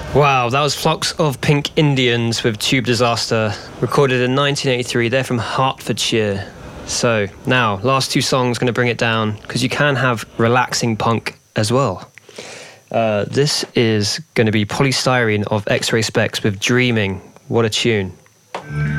Wow, that was Flocks of Pink Indians with Tube Disaster, recorded in 1983. They're from Hertfordshire. So now, last two songs going to bring it down, because you can have relaxing punk as well. This is going to be Polystyrene of X-Ray Specs with Dreaming. What a tune.